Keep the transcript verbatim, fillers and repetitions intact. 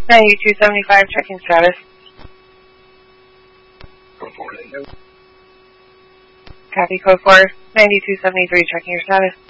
ninety-two seventy-five, checking status. Code four. Copy, code four, ninety-two seventy-three, checking your status.